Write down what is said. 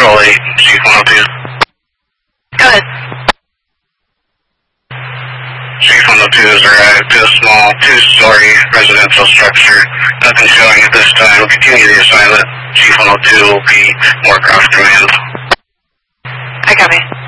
Control 8, Chief 102. Go ahead. Chief 102 has arrived to a small two-story residential structure. Nothing showing at this time. Continue the assignment. Chief 102 will be Moorcroft Command. I copy.